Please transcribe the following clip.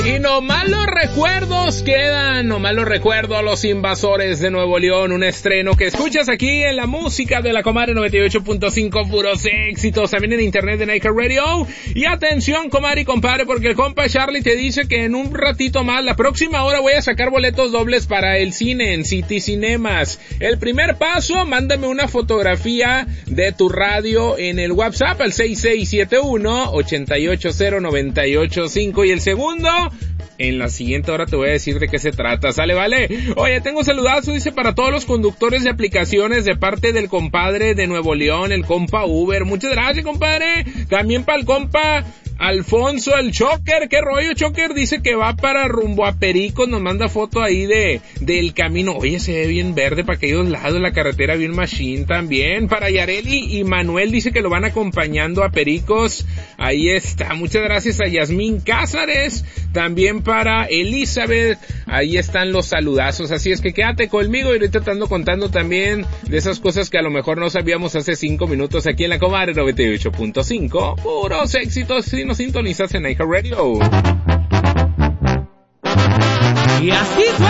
Y nomás los recuerdos quedan, nomás los recuerdo, Los Invasores de Nuevo León, un estreno que escuchas aquí en la música de la comadre 98.5, puros éxitos, también en internet de Nike Radio. Y atención, comadre y compadre, porque el compa Charlie te dice que en un ratito más, la próxima hora voy a sacar boletos dobles para el cine en City Cinemas. El primer paso, mándame una fotografía de tu radio en el WhatsApp al 6671-880985, y el segundo, en la siguiente hora te voy a decir de qué se trata, ¿sale? Vale. Oye, tengo saludazo, dice, para todos los conductores de aplicaciones de parte del compadre de Nuevo León, el compa Uber. Muchas gracias, compadre. También para el compa Alfonso, el Choker. ¿Qué rollo, Choker? Dice que va para rumbo a Pericos, nos manda foto ahí del camino. Oye, se ve bien verde para aquellos lados, la carretera bien machine también. Para Yareli y Manuel, dice que lo van acompañando a Pericos. Ahí está. Muchas gracias a Yasmín Cázares. También para Elizabeth. Ahí están los saludazos. Así es que quédate conmigo y ahorita te ando contando también de esas cosas que a lo mejor no sabíamos hace 5 minutos aquí en la comadre 98.5. Puros éxitos si nos sintonizas en Nike Radio. Y así fue